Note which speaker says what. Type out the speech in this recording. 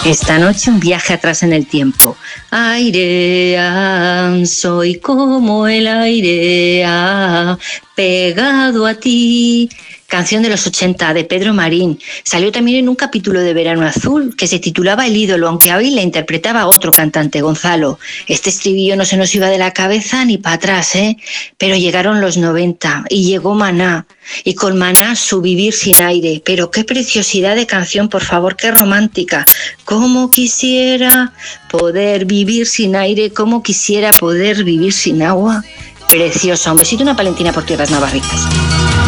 Speaker 1: Esta noche un viaje atrás en el tiempo. Aire, soy como el aire, pegado a ti. Canción de los 80 de Pedro Marín. Salió también en un capítulo de Verano Azul que se titulaba El ídolo, aunque hoy la interpretaba otro cantante, Gonzalo. Este estribillo no se nos iba de la cabeza ni para atrás, ¿eh? Pero llegaron los 90 y llegó Maná. Y con Maná su Vivir sin aire. Pero qué preciosidad de canción, por favor, qué romántica. Cómo quisiera poder vivir sin aire, cómo quisiera poder vivir sin agua. Preciosa. Un besito y una palentina por tierras navarritas.